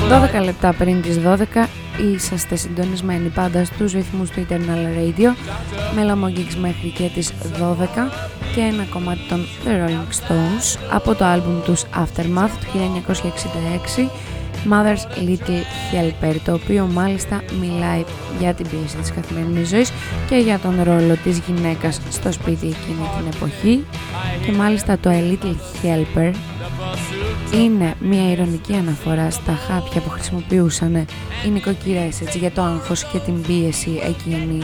12 λεπτά πριν τις 12 είσαστε συντονισμένοι πάντα στους ρυθμούς του Eternal Radio με Lamont Gigs μέχρι και τις 12 και ένα κομμάτι των The Rolling Stones από το άλμπουμ τους Aftermath του 1966, Mother's Little Helper, το οποίο μάλιστα μιλάει για την πίεση της καθημερινής ζωής και για τον ρόλο της γυναίκας στο σπίτι εκείνη την εποχή. Και μάλιστα το A Little Helper είναι μια ειρωνική αναφορά στα χάπια που χρησιμοποιούσαν οι νοικοκυρές, έτσι, για το άγχος και την πίεση εκείνη